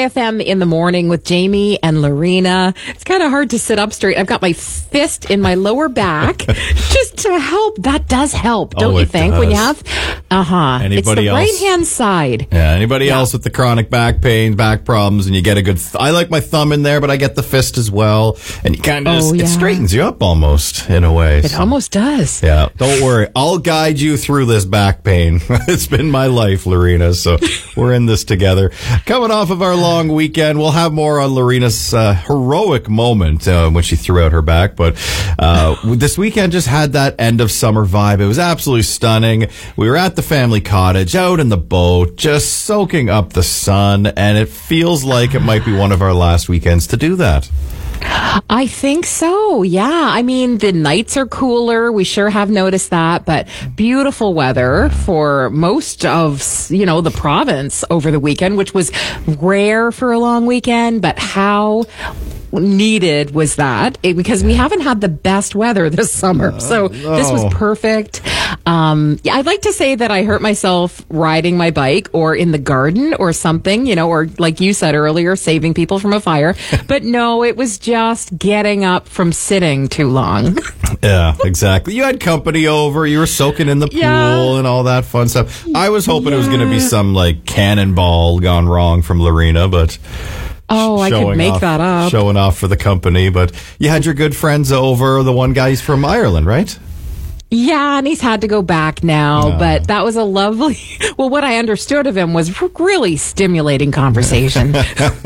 FM in the morning with Jamie and Lorena. It's kind of hard to sit up straight. I've got my fist in my lower back just to help. That does help, don't you think? Does. When you have, Anybody it's the else? right-hand side. Yeah, anybody else with the chronic back pain, back problems, and you get a good... I like my thumb in there, but I get the fist as well. And you kind of it straightens you up almost, in a way. It almost does. Yeah, don't worry. I'll guide you through this back pain. It's been my life, Lorena, so we're in this together. Coming off of our long weekend, we'll have more on Lorena's heroic moment when she threw out her back, but this weekend just had that end of summer vibe. It was absolutely stunning. We were at the family cottage, out in the boat, just soaking up the sun, and it feels like it might be one of our last weekends to do that. I think so. Yeah. I mean, the nights are cooler. We sure have noticed that, but beautiful weather for most of, the province over the weekend, which was rare for a long weekend, but how needed was that? Because we haven't had the best weather this summer. So this was perfect. I'd like to say that I hurt myself riding my bike or in the garden or something, or like you said earlier, saving people from a fire. But no, it was just getting up from sitting too long. Yeah, exactly. You had company over. You were soaking in the pool and all that fun stuff. I was hoping it was going to be some like cannonball gone wrong from Lorena, but... Oh, I could make that up. Showing off for the company, but you had your good friends over. The one guy, he's from Ireland, right? Yeah, and he's had to go back now, but that was a lovely... Well, what I understood of him was really stimulating conversation.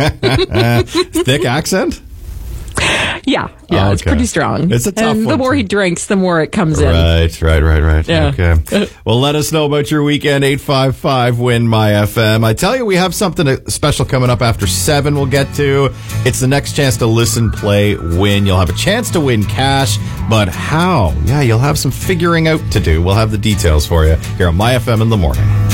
Thick accent? Yeah, it's pretty strong. It's a tough and one. The more he drinks, the more it comes in. Right. Yeah. Okay. Well, let us know about your weekend, 855-WIN-MY-FM. I tell you, we have something special coming up after 7 we'll get to. It's the next chance to listen, play, win. You'll have a chance to win cash, but how? Yeah, you'll have some figuring out to do. We'll have the details for you here on My FM in the morning.